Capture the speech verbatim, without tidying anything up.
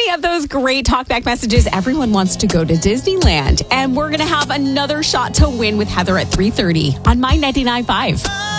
many of those great talkback messages. Everyone wants to go to Disneyland. And we're going to have another shot to win with Heather at three thirty on My ninety-nine point five.